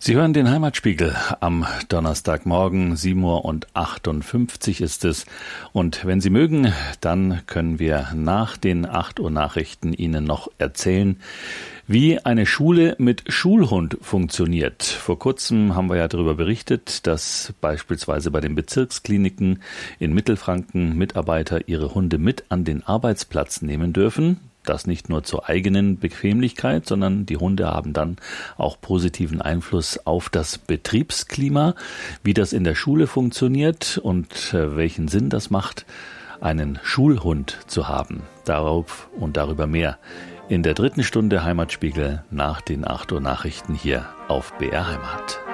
Sie hören den Heimatspiegel am Donnerstagmorgen, 7:58 ist es. Und wenn Sie mögen, dann können wir nach den 8 Uhr Nachrichten Ihnen noch erzählen, wie eine Schule mit Schulhund funktioniert. Vor kurzem haben wir ja darüber berichtet, dass beispielsweise bei den Bezirkskliniken in Mittelfranken Mitarbeiter ihre Hunde mit an den Arbeitsplatz nehmen dürfen. Das nicht nur zur eigenen Bequemlichkeit, sondern die Hunde haben dann auch positiven Einfluss auf das Betriebsklima. Wie das in der Schule funktioniert und welchen Sinn das macht, einen Schulhund zu haben. Darauf und darüber mehr in der 3. Stunde Heimatspiegel nach den 8 Uhr Nachrichten hier auf BR Heimat.